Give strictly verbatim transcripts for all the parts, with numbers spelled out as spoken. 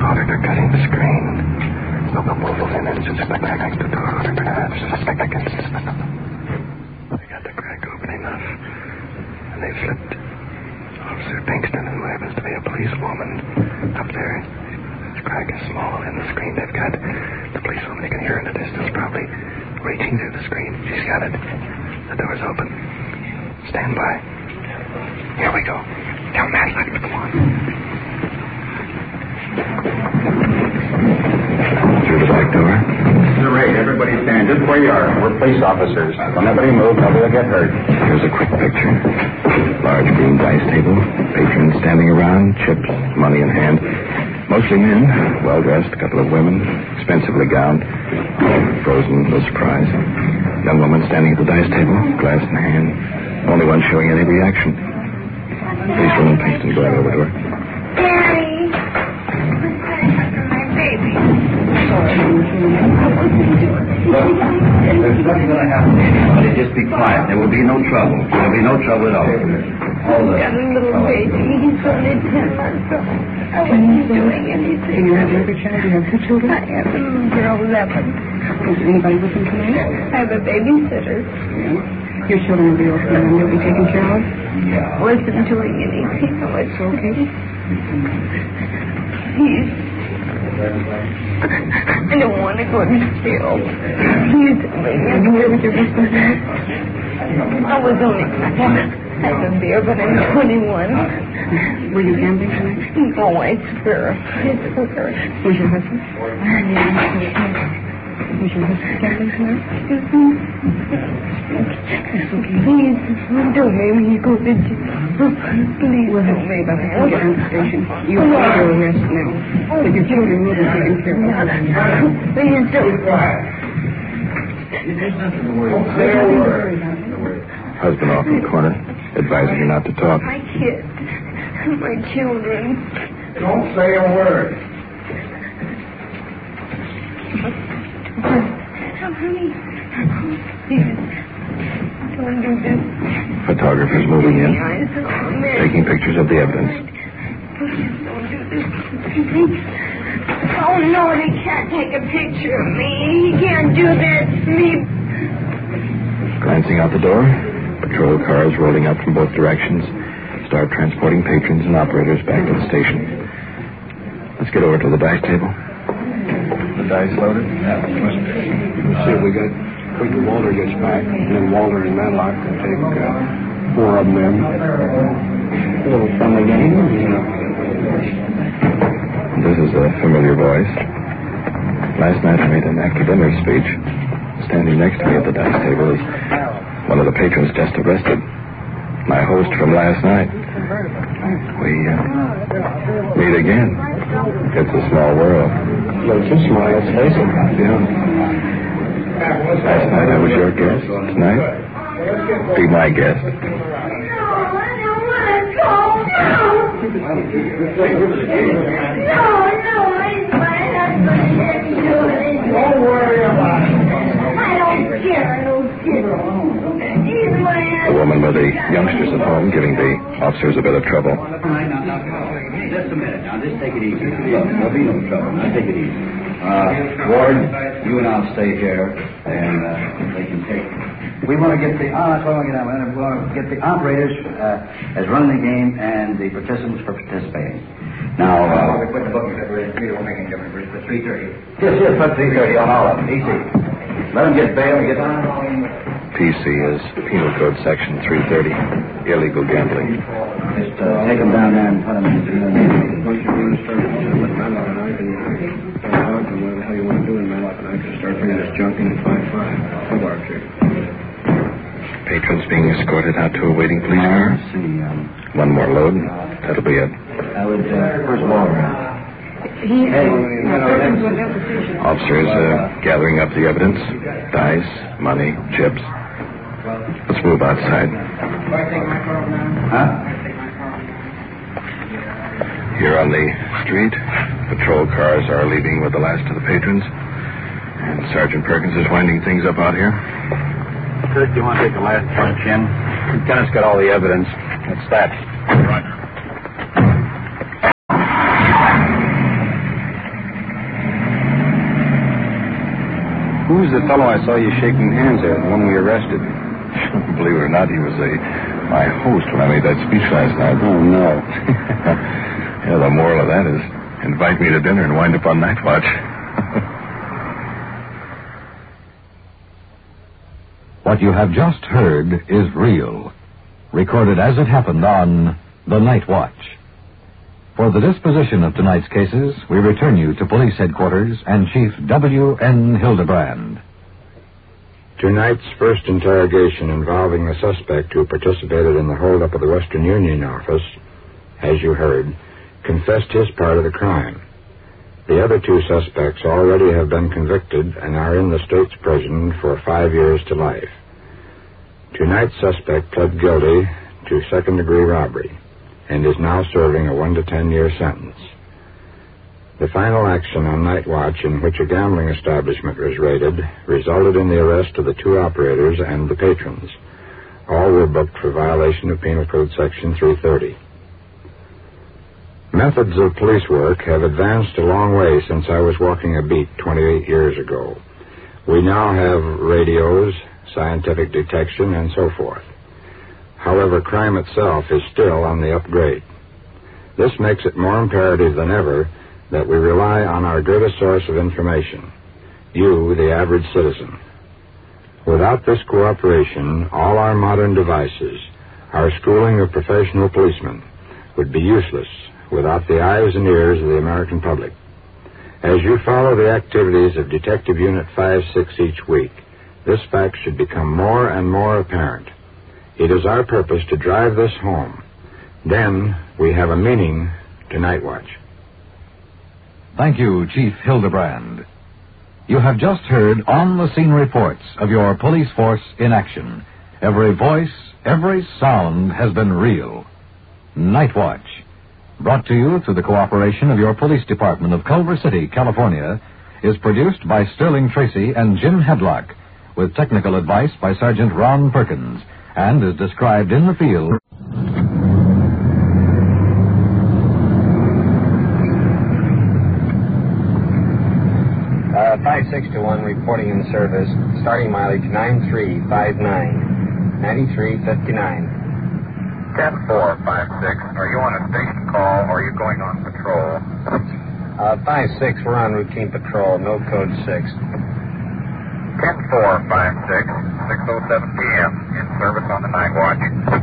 Auditor cutting the screen. Look up over the lens. Suspect next to the door. Suspect against the They got the crack open enough. And they've slipped Officer Pinkston, who happens to be a policewoman, up there. The crack is small in the screen. They've got the policewoman. You can hear in the distance, probably reaching through the screen. She's got it. The door's open. Stand by. Here we go. Tell Matt, let's go on. Through the back door. This is a raid. Everybody stand just where you are. We're police officers. Don't nobody move. Nobody will get hurt. Here's a quick picture. Large green dice table. Patrons standing around. Chips, money in hand. Mostly men. Well-dressed. A couple of women. Expensively gowned. Frozen with surprise. Young woman standing at the dice table. Glass in hand. Only one showing any reaction. Policewoman Pinkston going over to her. Daddy! My baby. Look, there's nothing going to happen to anybody. Just be quiet. There will be no trouble. There will be no trouble at all. All the Got a little baby. He's only ten months old. I wasn't doing anything. And you have another child? You have two children? I have a little girl, eleven. Is anybody with them tonight? I have a babysitter. Yeah. Your children will be okay and they'll be taken care of? Yeah. Wasn't doing anything. I was okay. He's... I don't want to go to jail. He's... Are you here with your husband now? I was only... I haven't there, but I'm twenty-one. Were you gambling tonight? No, I swear. I swear. Was your husband? Was your husband gambling tonight? Please, don't make me go to jail. Please We'll have don't make to me get you on the station. You are under arrest now. But your children will be taken care of. Please don't. Husband off in the corner, advising her not to talk. My kids, my children. Don't say a word. Honey, please, don't do this. Photographers moving in, Eyes on me. taking pictures of the evidence. Please don't do this. Oh no, they can't take a picture of me. He can't do that to me. Glancing out the door, patrol cars rolling up from both directions start transporting patrons and operators back to the station. Let's get over to the dice table. The dice loaded? Yeah. Let's see if we got... Wait till Walter gets back, and then Walter and Matlock will take uh, four of them in. A little friendly game. This is a familiar voice. Last night I made an after-dinner speech. Standing next to me at the dice table is one of the patrons just arrested. My host from last night. We uh, meet again. It's a small world. It's a smile, let's face it. Yeah. Last night I was your guest. Tonight, be my guest. No, I don't want to go. No. No, no, he's my husband. He's doing it. Don't worry about it. I don't care, no kid. He's my The husband. woman with the youngsters at home giving the officers a bit of trouble. All right, now, now, now, just a minute. Now, just take it easy. Look, there'll be no trouble. Now, take it easy. Uh, Ward, you and I'll stay here, and uh, they can take... We want to get the... Oh, that's what I want to get on. We want to get the operators uh, as running the game and the participants for participating. Now... Uh, we put the booking for three, it won't make any difference. For three thirty. Just, just put three thirty on all of them. Easy. Let them get bail and get on. P C is Penal Code Section three thirty, illegal gambling. Just uh, take them down there and put them in. Once you're going to start with Matlock and I can find out and what the hell you want to do in Matlock and I can start bringing this junk in at five five. I'll work here. Patrons being escorted out to a waiting police car. Let's see. Um, One more load. That'll be it. I would... Uh, where's Walter? He Hey, Officers uh, gathering up the evidence. Dice, money, chips. Let's move outside. Huh? Here on the street, patrol cars are leaving with the last of the patrons. And Sergeant Perkins is winding things up out here. Kirk, do you want to take the last punch in? Lieutenant's got all the evidence. It's that. Roger. Who's the fellow I saw you shaking hands at, the one we arrested? Believe it or not, he was a my host when I made that speech last night. Oh, no. Yeah, the moral of that is invite me to dinner and wind up on night watch. What you have just heard is real, recorded as it happened on The Night Watch. For the disposition of tonight's cases, we return you to police headquarters and Chief W N Hildebrand. Tonight's first interrogation involving the suspect who participated in the holdup of the Western Union office, as you heard, confessed his part of the crime. The other two suspects already have been convicted and are in the state's prison for five years to life. Tonight's suspect pled guilty to second-degree robbery and is now serving a one to ten year sentence. The final action on Night Watch, in which a gambling establishment was raided, resulted in the arrest of the two operators and the patrons. All were booked for violation of Penal Code Section three thirty. Methods of police work have advanced a long way since I was walking a beat twenty-eight years ago. We now have radios, scientific detection, and so forth. However, crime itself is still on the upgrade. This makes it more imperative than ever that we rely on our greatest source of information, you, the average citizen. Without this cooperation, all our modern devices, our schooling of professional policemen, would be useless without the eyes and ears of the American public. As you follow the activities of Detective Unit five six each week, this fact should become more and more apparent. It is our purpose to drive this home. Then we have a meaning to Night Watch. Thank you, Chief Hildebrand. You have just heard on-the-scene reports of your police force in action. Every voice, every sound has been real. Night Watch, brought to you through the cooperation of your police department of Culver City, California, is produced by Sterling Tracy and Jim Hedlock, with technical advice by Sergeant Ron Perkins, and is described in the field. Uh, five six to one reporting in service. Starting mileage nine three five nine. ninety-three fifty-nine. ten four five six. Are you on a station call or are you going on patrol? Uh, five six, we're on routine patrol. No code six. ten four five six. six oh seven p.m. In service on the Night Watch.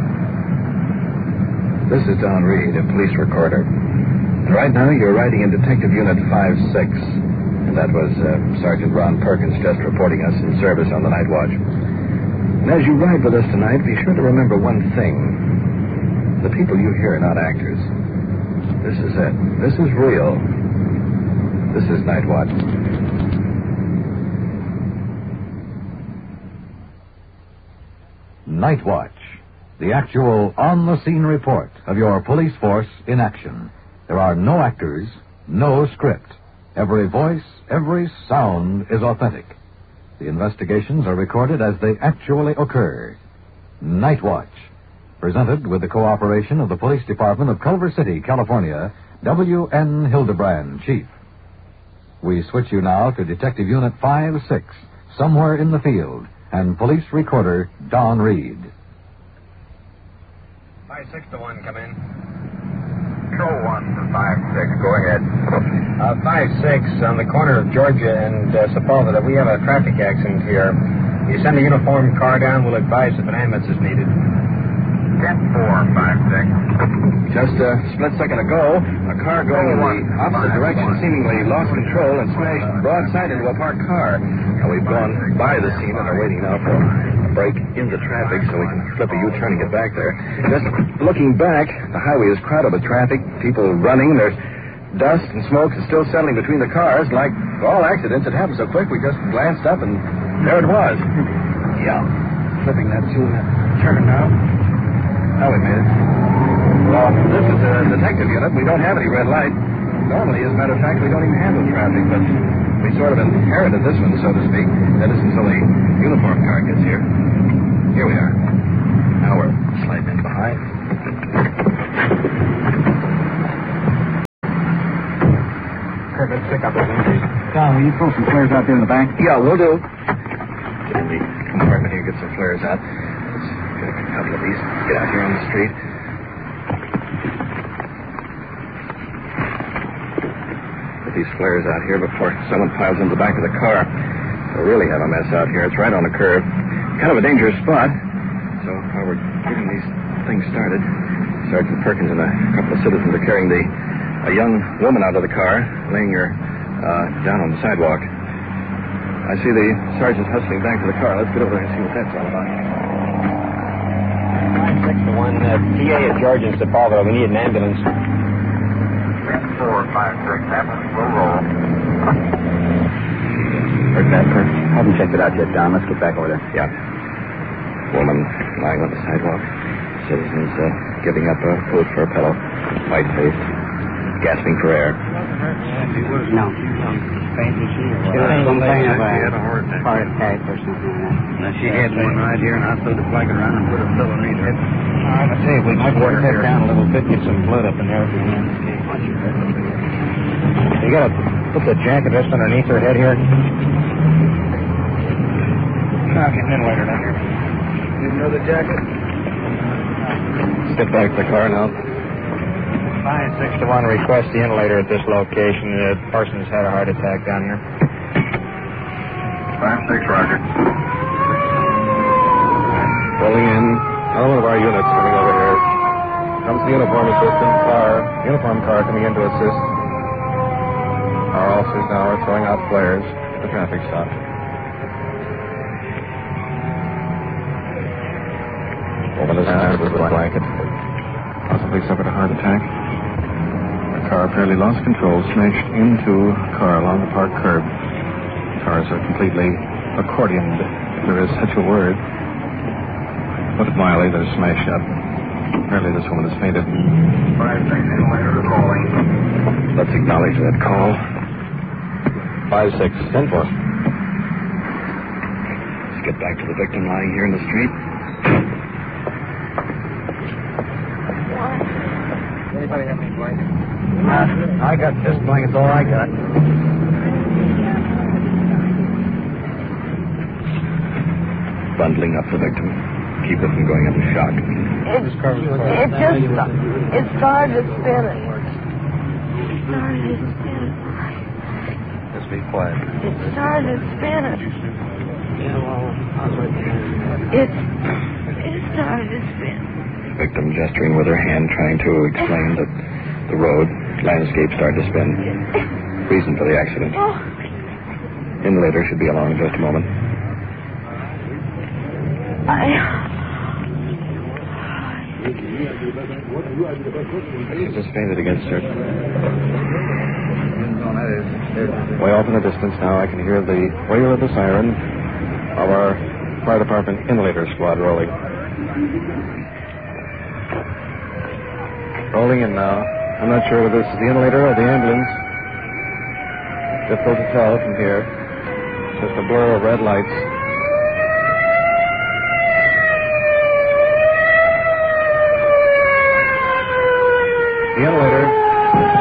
This is Don Reed, a police recorder. Right now you're riding in Detective Unit five six. And that was uh, Sergeant Ron Perkins just reporting us in service on the Night Watch. And as you ride with us tonight, be sure to remember one thing. The people you hear are not actors. This is it. This is real. This is Night Watch. Night Watch, the actual on-the-scene report of your police force in action. There are no actors, no script. Every voice, every sound is authentic. The investigations are recorded as they actually occur. Night Watch, presented with the cooperation of the Police Department of Culver City, California, W N Hildebrand, Chief. We switch you now to Detective Unit five six, somewhere in the field, and Police Recorder Don Reed. five six to one, come in. Control one for five six. Go ahead. Uh, five six, on the corner of Georgia and uh, Sepulveda, we have a traffic accident here. You send a uniformed car down, we'll advise if an ambulance is needed. ten four five six. Just a split second ago, a car going in the opposite direction seemingly lost control and smashed broadside into a parked car. Now, we've gone by the scene and are waiting now for a break in the traffic so we can flip a U-turn and get back there. Just looking back, the highway is crowded with traffic, people running. There's dust and smoke is still settling between the cars. Like all accidents, it happened so quick we just glanced up and there it was. Yeah. Flipping that U-turn now. Now we made it. Well, this is a detective unit. We don't have any red light. Normally, as a matter of fact, we don't even handle traffic, but we sort of inherited this one, so to speak. That is until the uniform car gets here. Here we are. Now we're sliding in behind. Perfect. Pick up, isn't it? Tom, will you pull some flares out there in the back? Yeah, we'll do. Get in the compartment here, get some flares out. Let's get a couple of these. Get out here on the street. Put these flares out here before someone piles into the back of the car. We'll really have a mess out here. It's right on the curb. Kind of a dangerous spot. So while we're getting these things started, Sergeant Perkins and a couple of citizens are carrying the a young woman out of the car, laying her uh, down on the sidewalk. I see the sergeant hustling back to the car. Let's get over there and see what that's all about. Six to one. Uh, T A at George and Sepulveda. We need an ambulance. Four, five, six, ambulance will roll. Heard that, Kurt? Haven't checked it out yet, Don. Let's get back over there. Yeah. Woman lying on the sidewalk. Citizens uh, giving up uh, food for a pillow. White-faced. Gasping for air. No. She was complaining of a heart attack or something like that. She had one right here, and I threw the blanket around and put a pillow underneath her. All right, let's see if we can squirt her head down a little bit, get some blood up in there. You gotta put the jacket just underneath her head here. I'll get an inlater down here. You know the jacket? Step back to the car now. Five, six to one, request the inlater at this location. The person's had a heart attack down here. Five, six, roger. Rolling in. Another one of our units coming over here. Comes the uniform assistant car. Uniform car coming in to assist. Our officers now are throwing out flares at the traffic stop. Woman is handled with a blanket. Possibly suffered a heart attack. The car apparently lost control, smashed into a car along the park curb. Cars are completely accordioned, if there is such a word. Put it mildly, they're smashed up. Apparently this woman has fainted. Five, six, inlater calling. Let's acknowledge that call. Five, six, ten four. Let's get back to the victim lying here in the street. Anybody have any blankets? Uh, I got this blanket's all I got. Bundling up the victim. Keep her from going into shock. It, it just, it started spinning. It started spinning. Just be quiet. It started spinning. It, it started spinning. Victim gesturing with her hand, trying to explain that the road, landscape started to spin. Reason for the accident. Inlater should be along in just a moment. I... She's just fainted against her. Way off in the distance now, I can hear the wail of the siren of our fire department inlater squad rolling. Rolling in now. I'm not sure whether this is the inlater or the ambulance. Difficult to tell from here. Just a blur of red lights. The inlater